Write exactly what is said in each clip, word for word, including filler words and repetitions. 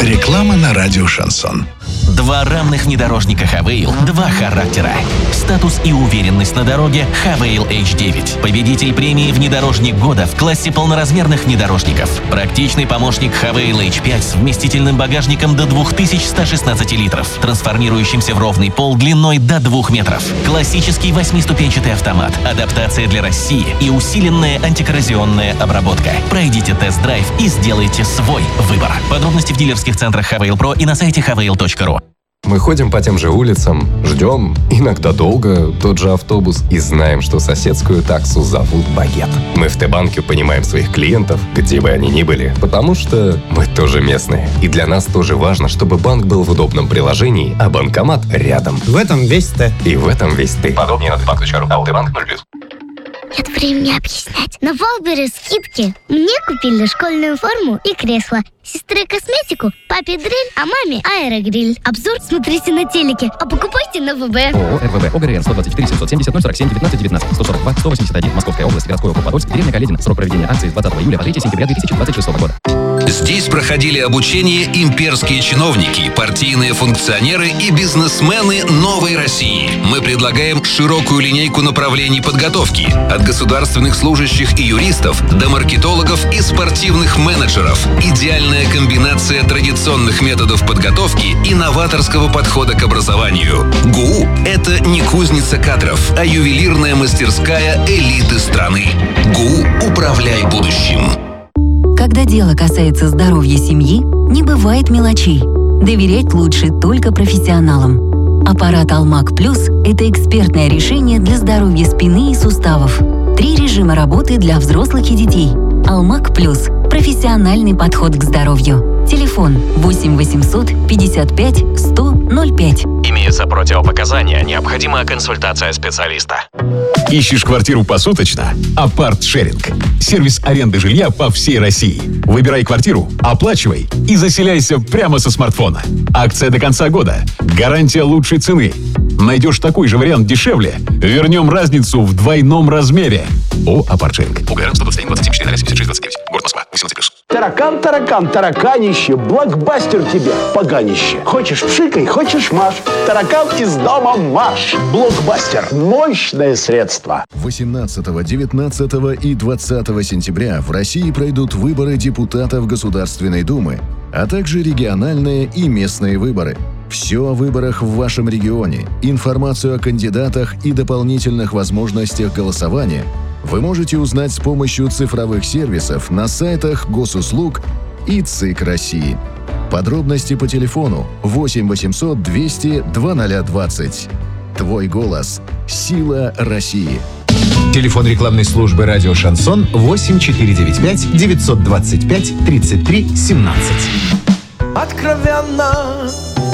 Реклама на радио «Шансон». Два равных внедорожника Хавейл, два характера. Статус и уверенность на дороге Хавейл эйч девять. Победитель премии «Внедорожник года» в классе полноразмерных внедорожников. Практичный помощник Хавейл эйч пять с вместительным багажником до две тысячи сто шестнадцать литров, трансформирующимся в ровный пол длиной до двух метров. Классический восьмиступенчатый автомат, адаптация для России и усиленная антикоррозионная обработка. Пройдите тест-драйв и сделайте свой выбор. Подробности в дилерских центрах Хавейл Про и на сайте хавейл точка ру. Мы ходим по тем же улицам, ждем, иногда долго, тот же автобус и знаем, что соседскую таксу зовут Багет. Мы в Т-банке понимаем своих клиентов, где бы они ни были, потому что мы тоже местные. И для нас тоже важно, чтобы банк был в удобном приложении, а банкомат рядом. В этом весь Т. И в этом весь ты. Подробнее на т-банк точка ру. А Т-банк ноль плюс. Нет времени объяснять. На Валбере скидки. Мне купили школьную форму и кресло. Сестре косметику, папе дрель, а маме аэрогриль. Обзор смотрите на телеке, а покупайте на ВБ. ООО РВБ ОГРН сто двадцать четыре семьсот семьдесят ноль сорок семь девятнадцать девятнадцать сто сорок два сто восемьдесят один Московская область, городской округ Подольск, деревня Каледина. Срок проведения акции с двадцатого июля по третьего сентября две тысячи двадцать шестого года. Здесь проходили обучение имперские чиновники, партийные функционеры и бизнесмены новой России. Мы предлагаем широкую линейку направлений подготовки. От государственных служащих и юристов до маркетологов и спортивных менеджеров. Идеальная комбинация традиционных методов подготовки и новаторского подхода к образованию. ГУ – это не кузница кадров, а ювелирная мастерская элиты страны. ГУ «Управляй будущим». Когда дело касается здоровья семьи, не бывает мелочей. Доверять лучше только профессионалам. Аппарат Алмак Плюс – это экспертное решение для здоровья спины и суставов. Три режима работы для взрослых и детей. Алмак Плюс – профессиональный подход к здоровью. Телефон восемь восемьсот пятьдесят пять сто ноль пять. Имеются противопоказания, необходима консультация специалиста. Ищешь квартиру посуточно? Апарт-шеринг. Сервис аренды жилья по всей России. Выбирай квартиру, оплачивай и заселяйся прямо со смартфона. Акция до конца года. Гарантия лучшей цены. Найдешь такой же вариант дешевле? Вернем разницу в двойном размере. О, апарт-шеринг. УГР сто двадцать один двадцать семь четыре семьдесят шесть двадцать девять. Город Москва. восемнадцать плюс. Таракан, таракан, тараканище, блокбастер тебе, поганище. Хочешь пшикай, хочешь маш. Таракан из дома марш. Блокбастер. Мощное средство. восемнадцатого, девятнадцатого и двадцатого сентября в России пройдут выборы депутатов Государственной Думы, а также региональные и местные выборы. Все о выборах в вашем регионе, информацию о кандидатах и дополнительных возможностях голосования вы можете узнать с помощью цифровых сервисов на сайтах госуслуг и ЦИК России. Подробности по телефону восемь восемьсот двести двадцать двадцать. Твой голос. Сила России. Телефон рекламной службы «Радио Шансон» восемь четыре девять пять девятьсот двадцать пять тридцать три семнадцать. Откровенно,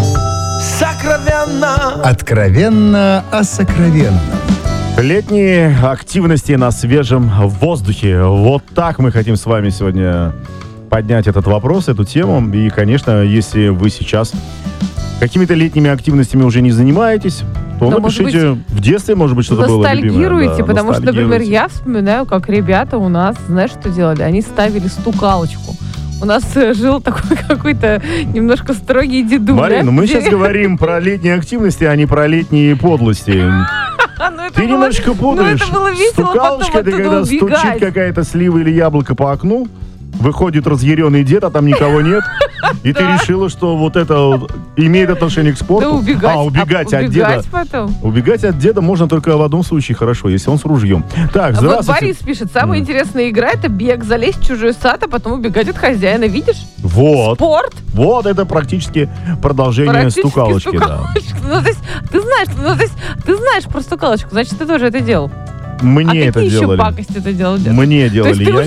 сокровенно. Откровенно о сокровенном. Летние активности на свежем воздухе. Вот так мы хотим с вами сегодня поднять этот вопрос, эту тему. И, конечно, если вы сейчас какими-то летними активностями уже не занимаетесь, то Но, напишите в детстве, может быть, что-то было любимое. Ностальгируете, да, потому что, например, я вспоминаю, как ребята у нас, знаешь, что делали? Они ставили стукалочку. У нас жил такой какой-то немножко строгий дедуля. Марина, мы сейчас говорим про летние активности, а не про летние подлости. Ты немножко путаешь. Стукалочка — это когда стучит какая-то слива или яблоко по окну, выходит разъяренный дед, а там никого нет. И ты решила, что вот это имеет отношение к спорту? Да убегать. А, убегать а, от убегать деда. Потом. Убегать от деда можно только в одном случае хорошо, если он с ружьем. Так, а здравствуйте. вот Борис пишет, самая mm. интересная игра — это бег, залезть в чужой сад, а потом убегать от хозяина. Видишь? Вот. Спорт. Вот, это практически продолжение практически стукалочки. стукалочка. Да. Ну, то есть, ты знаешь, ну, то есть, ты знаешь про стукалочку, значит, ты тоже это делал. Мне а это какие делали. еще пакости ты делал? Мне делали. То есть ты я